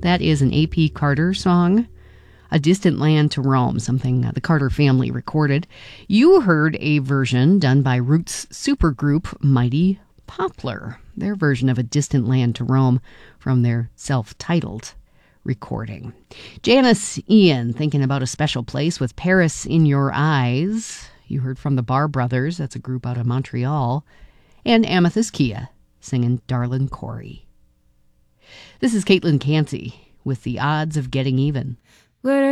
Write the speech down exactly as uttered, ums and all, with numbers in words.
That is an A P Carter song, A Distant Land to Roam, something the Carter family recorded. You heard a version done by Roots supergroup Mighty Poplar, their version of A Distant Land to Roam from their self-titled recording. Janice Ian, thinking about a special place with Paris in Your Eyes. You heard from the Bar Brothers, that's a group out of Montreal. And Amethyst Kia singing Darlin' Corey. This is Caitlin Cansey with The Odds of Getting Even. What